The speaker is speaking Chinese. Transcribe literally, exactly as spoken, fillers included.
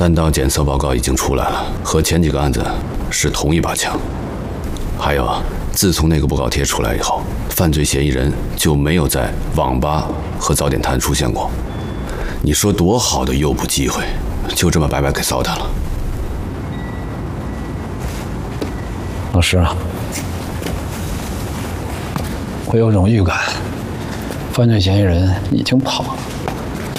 弹道检测报告已经出来了，和前几个案子是同一把枪。还有，自从那个布告贴出来以后，犯罪嫌疑人就没有在网吧和早点摊出现过。你说多好的诱捕机会，就这么白白给糟蹋了。 老师啊，我有种预感，犯罪嫌疑人已经跑了。